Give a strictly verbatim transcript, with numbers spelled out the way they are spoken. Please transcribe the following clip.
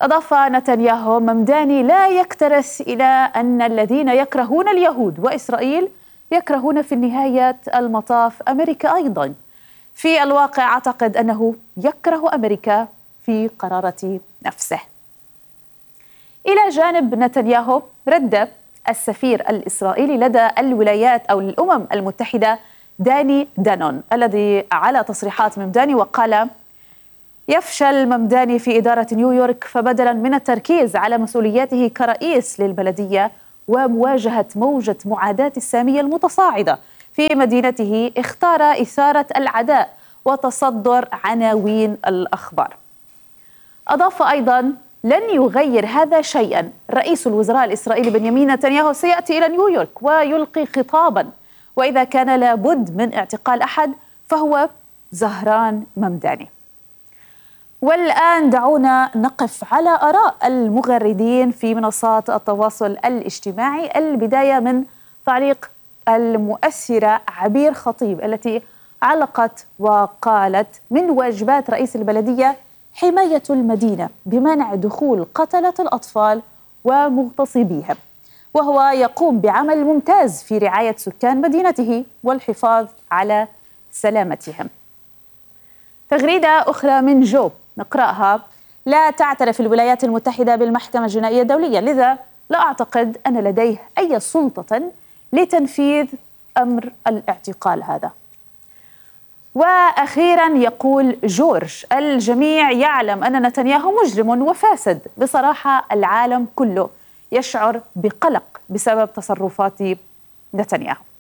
أضاف نتنياهو: ممداني لا يكترث إلى أن الذين يكرهون اليهود وإسرائيل يكرهون في النهاية المطاف أمريكا أيضا. في الواقع أعتقد أنه يكره أمريكا في قرارة نفسه. إلى جانب نتنياهو، رد السفير الإسرائيلي لدى الولايات أو الأمم المتحدة داني دانون الذي على تصريحات ممداني وقال: يفشل ممداني في إدارة نيويورك، فبدلا من التركيز على مسؤولياته كرئيس للبلدية ومواجهة موجة معاداة السامية المتصاعدة في مدينته، اختار إثارة العداء وتصدر عناوين الأخبار. أضاف أيضا: لن يغير هذا شيئا، رئيس الوزراء الإسرائيلي بنيامين نتنياهو سيأتي إلى نيويورك ويلقي خطابا، وإذا كان لابد من اعتقال أحد فهو زهران ممداني. والآن دعونا نقف على آراء المغردين في منصات التواصل الاجتماعي، البداية من تعليق المؤثرة عبير خطيب التي علقت وقالت: من واجبات رئيس البلدية حماية المدينة بمنع دخول قتلة الأطفال ومغتصبيهم، وهو يقوم بعمل ممتاز في رعاية سكان مدينته والحفاظ على سلامتهم. تغريدة أخرى من جو نقرأها: لا تعترف الولايات المتحدة بالمحكمة الجنائية الدولية، لذا لا أعتقد أن لديه أي سلطة لتنفيذ أمر الاعتقال هذا. وأخيرا يقول جورج: الجميع يعلم أن نتنياهو مجرم وفاسد، بصراحة العالم كله يشعر بقلق بسبب تصرفات نتنياهو.